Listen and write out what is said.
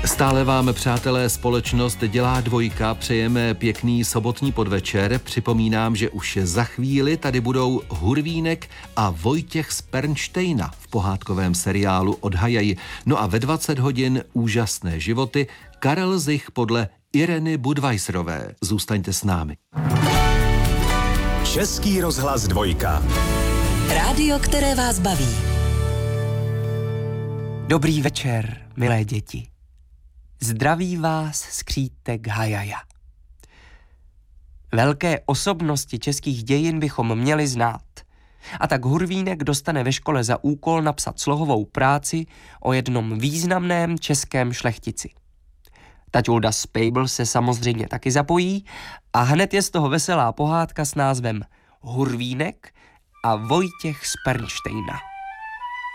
Stále vám, přátelé, společnost Dělá dvojka přejeme pěkný sobotní podvečer. Připomínám, že už za chvíli tady budou Hurvínek a Vojtěch z Pernštejna v pohádkovém seriálu Odhajaj. No a ve 20 hodin úžasné životy Karel Zich podle Ireny Budweisserové. Zůstaňte s námi. Český rozhlas dvojka. Rádio, které vás baví. Dobrý večer, milé děti. Zdraví vás skřítek Hajaja. Velké osobnosti českých dějin bychom měli znát. A tak Hurvínek dostane ve škole za úkol napsat slohovou práci o jednom významném českém šlechtici. Taťulda Spejbl se samozřejmě taky zapojí a hned je z toho veselá pohádka s názvem Hurvínek a Vojtěch z Pernštejna.